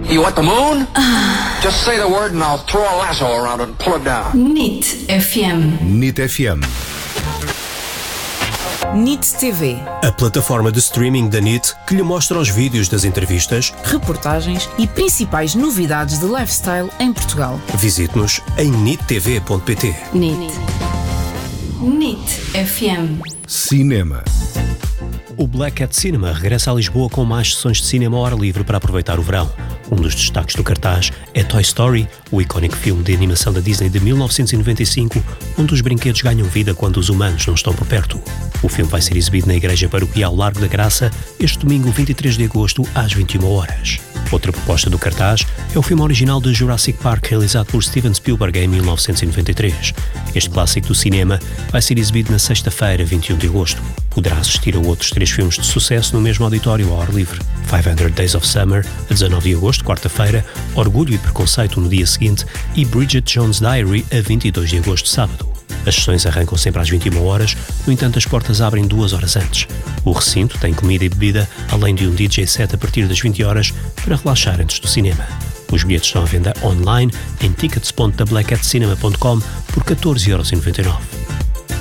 You want the moon? Just say the word and I'll throw a lasso around it and pull it down. NIT FM. NIT FM. NIT TV, a plataforma de streaming da NIT que lhe mostra os vídeos das entrevistas, reportagens e principais novidades de lifestyle em Portugal. Visite-nos em nittv.pt. NIT FM. Cinema. O Black Cat Cinema regressa a Lisboa com mais sessões de cinema ao ar livre para aproveitar o verão. Um dos destaques do cartaz é Toy Story, o icónico filme de animação da Disney de 1995, onde os brinquedos ganham vida quando os humanos não estão por perto. O filme vai ser exibido na Igreja Paroquial Largo da Graça este domingo 23 de agosto às 21 horas. Outra proposta do cartaz é o filme original de Jurassic Park realizado por Steven Spielberg em 1993. Este clássico do cinema vai ser exibido na sexta-feira, 21 de agosto. Poderá assistir a outros 3 filmes de sucesso no mesmo auditório ao ar livre. 500 Days of Summer, a 19 de agosto, quarta-feira, Orgulho e Preconceito no dia seguinte e Bridget Jones' Diary, a 22 de agosto, sábado. As sessões arrancam sempre às 21 horas, no entanto as portas abrem 2 horas antes. O recinto tem comida e bebida, além de um DJ set a partir das 20 horas para relaxar antes do cinema. Os bilhetes estão à venda online em tickets.theblackcatcinema.com por 14,99€.